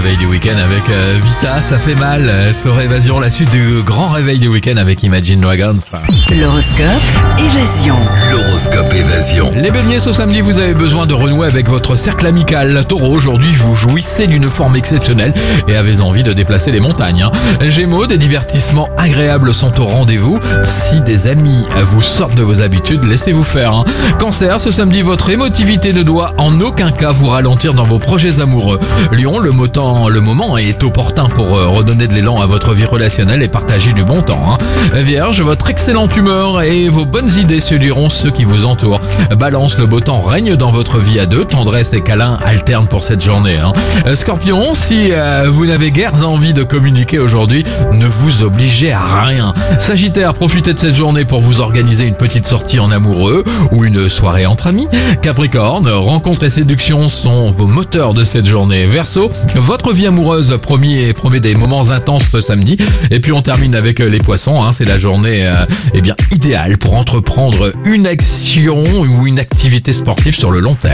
réveil du week-end avec Vita, ça fait mal. Sur Évasion, la suite du grand réveil du week-end avec Imagine Dragons. L'horoscope Évasion. L'horoscope Évasion. Les béliers, ce samedi, vous avez besoin de renouer avec votre cercle amical. Taureau, aujourd'hui, vous jouissez d'une forme exceptionnelle et avez envie de déplacer les montagnes. Gémeaux, des divertissements agréables sont au rendez-vous. Si des amis vous sortent de vos habitudes, laissez-vous faire. Cancer, ce samedi, votre émotivité ne doit en aucun cas vous ralentir dans vos projets amoureux. Lion, le moment est opportun pour redonner de l'élan à votre vie relationnelle et partager du bon temps. Vierge, votre excellente humeur et vos bonnes idées séduiront ceux qui vous entourent. Balance, le beau temps règne dans votre vie à deux. Tendresse et câlins alternent pour cette journée. Scorpion, si vous n'avez guère envie de communiquer aujourd'hui, ne vous obligez à rien. Sagittaire, profitez de cette journée pour vous organiser une petite sortie en amoureux ou une soirée entre amis. Capricorne, rencontres et séductions sont vos moteurs de cette journée. Verseau, votre vie amoureuse promet des moments intenses ce samedi. Et puis on termine avec les poissons, c'est la journée idéale pour entreprendre une action ou une activité sportive sur le long terme.